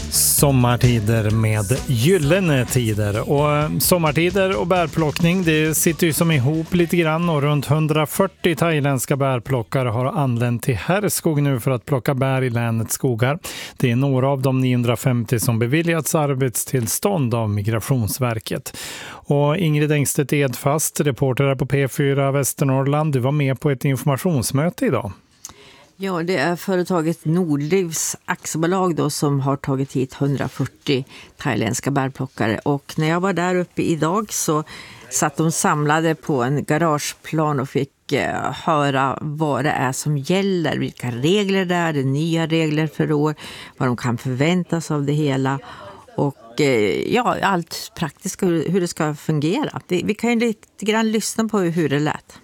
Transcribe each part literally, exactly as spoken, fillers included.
Sommartider med gyllene tider. Och sommartider och bärplockning, det sitter ju som ihop lite grann, och runt hundrafyrtio thailändska bärplockare har anlänt till Herrskog nu för att plocka bär i länets skogar. Det är några av de niohundrafemtio som beviljats arbetstillstånd av Migrationsverket. Och Ingrid Engstedt Edfast, reporter på P fyra Västernorrland, du var med på ett informationsmöte idag. Ja, det är företaget Nordlivs aktiebolag då som har tagit hit hundrafyrtio thailändska bärplockare. Och när jag var där uppe idag så satt de samlade på en garageplan och fick eh, höra vad det är som gäller, vilka regler det är, det är nya regler för år, vad de kan förväntas av det hela och eh, ja, allt praktiskt hur, hur det ska fungera. Vi, vi kan ju lite grann lyssna på hur det lät.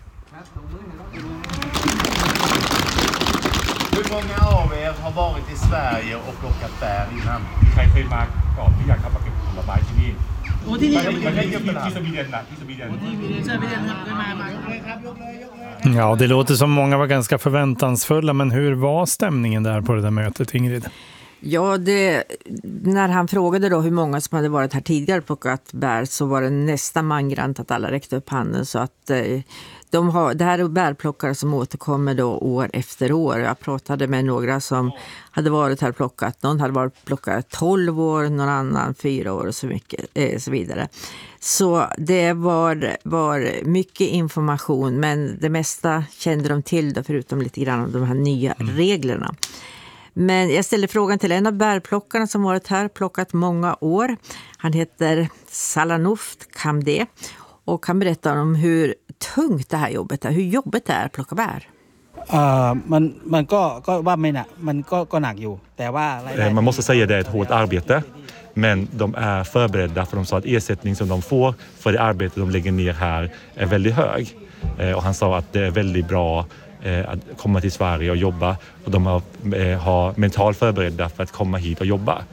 Hur många av er har varit i Sverige och plockat bär innan? ใครเคยมาก่อนที่อยากเข้ามาเก็บผลไม้ที่นี่โอ้ที่นี่ไม่ใช่ที่ที่สวีเดนนะที่สวีเดนใช่ไม่ได้ครับไม่มามาครับยกเลยยกเลย Ja, det låter som många var ganska förväntansfulla, men hur var stämningen där på det där mötet, Ingrid? Ja, det, när han frågade då hur många som hade varit här tidigare plockat bär så var det nästan mangrant att alla räckte upp handen. Så att eh, de har, det här är bärplockare som återkommer då år efter år. Jag pratade med några som hade varit här plockat. Någon hade varit plockat tolv år, någon annan fyra år och så, mycket, eh, så vidare. Så det var, var mycket information, men det mesta kände de till då, förutom lite grann om de här nya mm. reglerna. Men jag ställde frågan till en av bärplockarna som varit här, plockat många år. Han heter Salanuft Kamde och kan berätta om hur tungt det här jobbet är, hur jobbet det är att plocka bär. Uh, man, man,ก็,ก็ว่าไม่หนักมันก็ก็หนักอยู่แต่ว่า Man måste säga att det är ett hårt arbete, men de är förberedda, för de sa att ersättning som de får för det arbete de lägger ner här är väldigt hög. Och han sa att det är väldigt bra att komma till Sverige och jobba, och de har, har mentalt förberedda för att komma hit och jobba.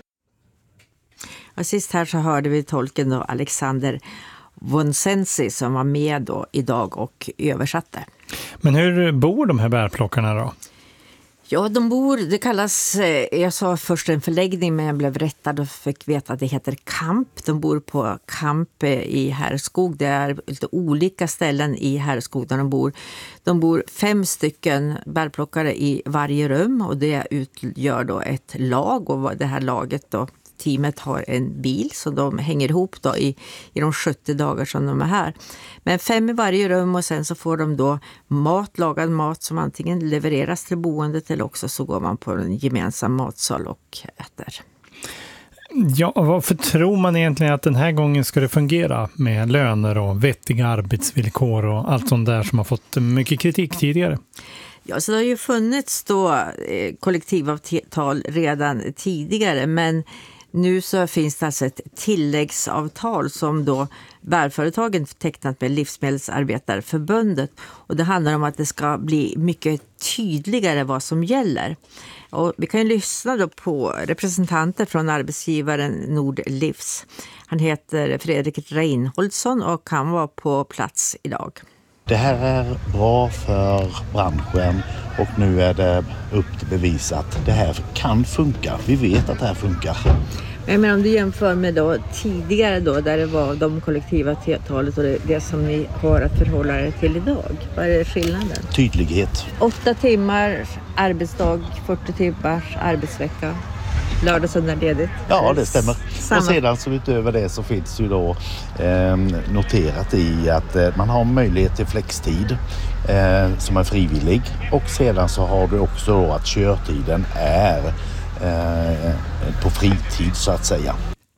Och sist här så hörde vi tolken då Alexander Vonsensi som var med då idag och översatte. Men hur bor de här bärplockarna då? Ja, de bor, det kallas, jag sa först en förläggning men jag blev rättad och fick veta att det heter Kamp. De bor på Kamp i Herrskog. Det är lite olika ställen i Herrskog där de bor. De bor fem stycken bärplockare i varje rum och det utgör då ett lag, och det här laget då, teamet har en bil så de hänger ihop då i, i de sjuttio dagar som de är här. Men fem i varje rum, och sen så får de då mat, lagad mat som antingen levereras till boendet eller också så går man på en gemensam matsal och äter. Ja, varför tror man egentligen att den här gången ska det fungera med löner och vettiga arbetsvillkor och allt sånt där som har fått mycket kritik tidigare? Ja, så det har ju funnits då eh, kollektivavtal redan tidigare, men nu så finns det alltså ett tilläggsavtal som då bärföretagen tecknat med Livsmedelsarbetarförbundet, och det handlar om att det ska bli mycket tydligare vad som gäller. Och vi kan ju lyssna då på representanter från arbetsgivaren Nordlivs. Han heter Fredrik Reinholdsson och han var på plats idag. Det här är bra för branschen och nu är det upp till bevis att det här kan funka. Vi vet att det här funkar. Men om du jämför med då, tidigare då, där det var de kollektiva avtalet och det, det som ni har att förhålla er till idag, vad är skillnaden? Tydlighet. Åtta timmar arbetsdag, fyrtio timmars arbetsvecka. Lördag, söndag ledigt. Ja, det stämmer. Samma. Och sedan så utöver det så finns ju då eh, noterat i att eh, man har möjlighet till flextid eh, som är frivillig. Och sedan så har du också då att körtiden är eh, på fritid så att säga.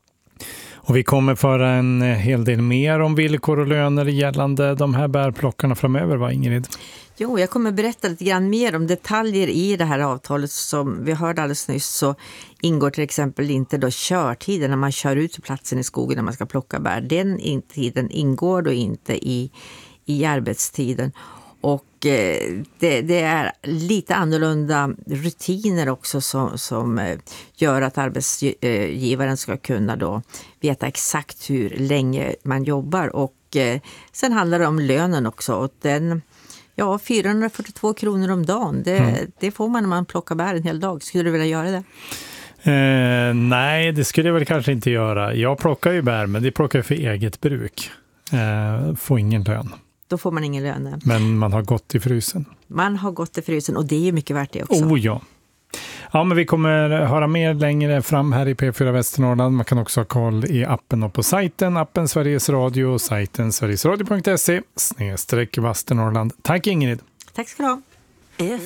Och vi kommer föra en hel del mer om villkor och löner gällande de här bärplockarna framöver, va Ingrid? Jo, jag kommer berätta lite grann mer om detaljer i det här avtalet. Som vi hörde alldeles nyss så ingår till exempel inte då körtiden när man kör ut till platsen i skogen när man ska plocka bär. Den tiden ingår då inte i, i arbetstiden. Och eh, det, det är lite annorlunda rutiner också som, som eh, gör att arbetsgivaren ska kunna då veta exakt hur länge man jobbar. Och eh, sen handlar det om lönen också, och den... Ja, fyrahundrafyrtiotvå kronor om dagen. Det, mm. det får man när man plockar bär en hel dag. Skulle du vilja göra det? Eh, Eh, nej, det skulle jag väl kanske inte göra. Jag plockar ju bär, men det plockar jag för eget bruk. Eh, får ingen lön. Då får man ingen lön. Men man har gått i frysen. Man har gått i frysen och det är ju mycket värt det också. Oh ja. Ja, men vi kommer höra mer längre fram här i P fyra Västernorrland. Man kan också ha koll i appen och på sajten. Appen Sveriges Radio och sajten sverigesradio punkt se snedstreck Västernorrland. Tack Ingrid. Tack ska du ha.